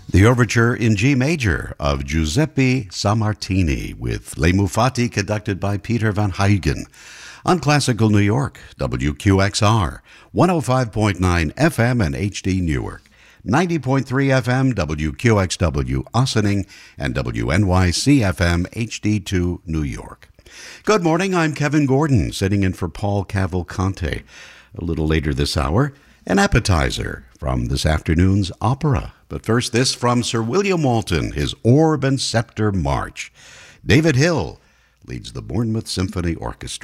The overture in G major of Giuseppe Sammartini with Le Mufati, conducted by Peter Van Huygen. On Classical New York, WQXR, 105.9 FM and HD Newark, 90.3 FM WQXW Ossining, and WNYC FM HD2 New York. Good morning, I'm Kevin Gordon, sitting in for Paul Cavalcante. A little later this hour, an appetizer from this afternoon's opera. But first, this from Sir William Walton, his Orb and Scepter March. David Hill leads the Bournemouth Symphony Orchestra.